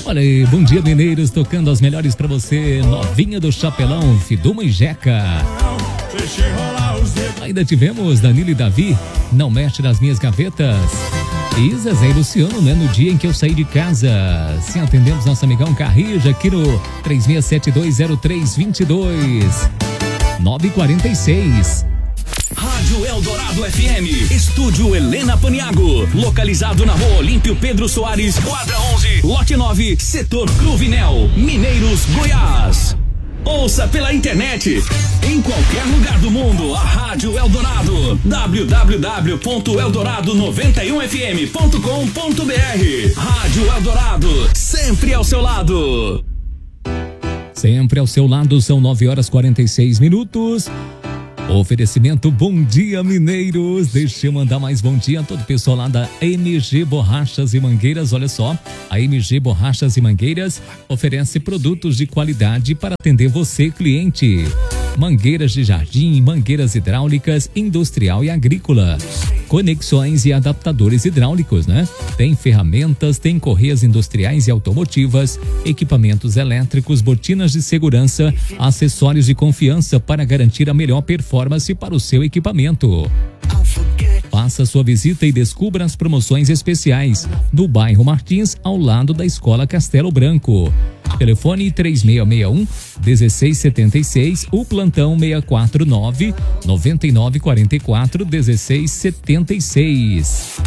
Olha aí, bom dia, mineiros, tocando as melhores pra você. Novinha do Chapelão, Fiduma e Jeca. Ainda tivemos Danilo e Davi, Não Mexe nas Minhas Gavetas. E Zezé e Luciano, né? No dia em que eu saí de casa. Sim, atendemos nosso amigão Carrija aqui no 36720322. 9h46. Rádio Eldorado FM, Estúdio Helena Paniago, localizado na Rua Olímpio Pedro Soares, quadra 11, lote 9, setor Cruvinel, Mineiros, Goiás. Ouça pela internet, em qualquer lugar do mundo, a Rádio Eldorado, www.eldorado91fm.com.br. Rádio Eldorado, sempre ao seu lado. Sempre ao seu lado, são 9h46. Oferecimento Bom Dia Mineiros. Deixa eu mandar mais bom dia a todo o pessoal lá da MG Borrachas e Mangueiras. Olha só, a MG Borrachas e Mangueiras oferece produtos de qualidade para atender você, cliente. Mangueiras de jardim, mangueiras hidráulicas, industrial e agrícola. Conexões e adaptadores hidráulicos, né? Tem ferramentas, tem correias industriais e automotivas, equipamentos elétricos, botinas de segurança, acessórios de confiança para garantir a melhor performance para o seu equipamento. Faça sua visita e descubra as promoções especiais no bairro Martins, ao lado da Escola Castelo Branco. Telefone 3661-1676, o plantão 649-9944-1676.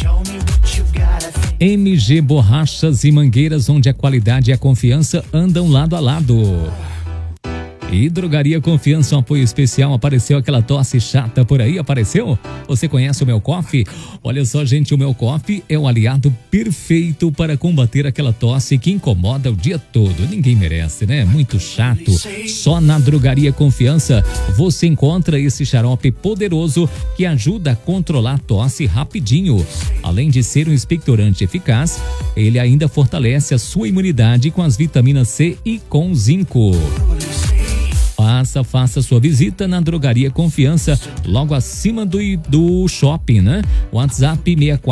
MG Borrachas e Mangueiras, onde a qualidade e a confiança andam lado a lado. E Drogaria Confiança, um apoio especial. Apareceu aquela tosse chata por aí? Apareceu? Você conhece o Mel Coffee? Olha só, gente, o Mel Coffee é o aliado perfeito para combater aquela tosse que incomoda o dia todo. Ninguém merece, né? Muito chato. Só na Drogaria Confiança você encontra esse xarope poderoso que ajuda a controlar a tosse rapidinho. Além de ser um expectorante eficaz, ele ainda fortalece a sua imunidade com as vitaminas C e com zinco. Faça sua visita na Drogaria Confiança, logo acima do shopping, né? WhatsApp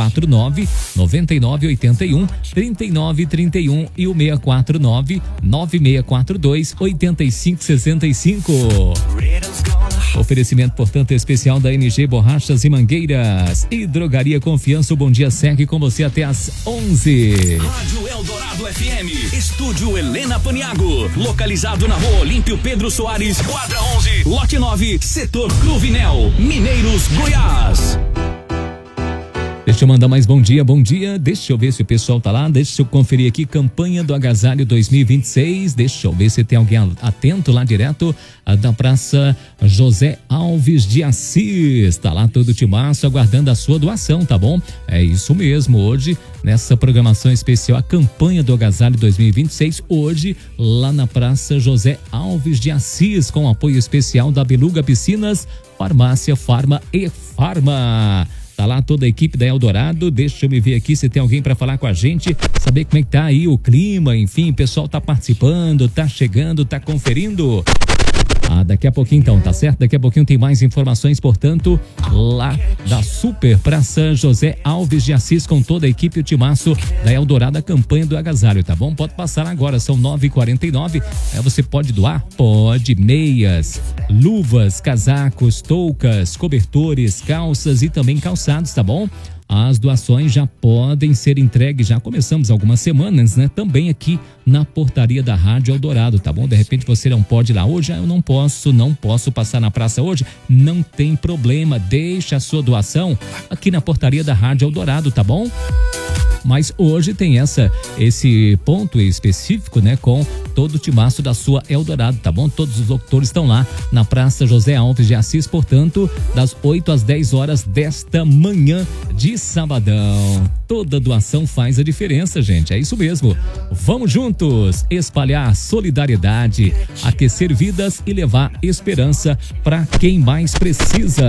649-9981-3931 e o 649-9642-8565. Oferecimento, portanto, especial da MG Borrachas e Mangueiras e Drogaria Confiança. O Bom Dia segue com você até às 11. Rádio Eldorado FM, Estúdio Helena Paniago, localizado na Rua Olímpio Pedro Soares, quadra 11, lote 9, setor Cruvinel, Mineiros, Goiás. Deixa eu mandar mais bom dia. Deixa eu ver se o pessoal tá lá. Deixa eu conferir aqui, campanha do Agasalho 2026. Deixa eu ver se tem alguém atento lá direto da Praça José Alves de Assis. Tá lá todo o timaço aguardando a sua doação, tá bom? É isso mesmo, hoje nessa programação especial, a campanha do Agasalho 2026, hoje lá na Praça José Alves de Assis, com apoio especial da Beluga Piscinas, Farmácia Farma e Farma. Tá lá toda a equipe da Eldorado. Deixa eu me ver aqui se tem alguém para falar com a gente, saber como é que tá aí o clima, enfim, o pessoal tá participando, tá chegando, tá conferindo. Daqui a pouquinho então, tá certo? Daqui a pouquinho tem mais informações, portanto, lá da Super Praça José Alves de Assis, com toda a equipe, o timaço da Eldorado, a campanha do agasalho, tá bom? Pode passar agora, são 9h49. Você pode doar? Pode. Meias, luvas, casacos, toucas, cobertores, calças e também calçados, tá bom? As doações já podem ser entregues, já começamos algumas semanas, né? Também aqui na portaria da Rádio Eldorado, tá bom? De repente você não pode ir lá hoje, eu não posso passar na praça hoje, não tem problema, deixa a sua doação aqui na portaria da Rádio Eldorado, tá bom? Mas hoje tem esse ponto específico, né, com todo o timaço da sua Eldorado, tá bom? Todos os locutores estão lá na Praça José Alves de Assis, portanto, das 8 às 10 horas desta manhã de sabadão. Toda doação faz a diferença, gente, é isso mesmo. Vamos juntos espalhar solidariedade, aquecer vidas e levar esperança para quem mais precisa.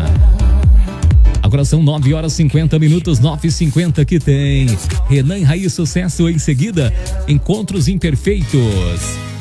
Agora são 9h50, 9h50 que tem Renan e Raiz, sucesso em seguida, Encontros Imperfeitos.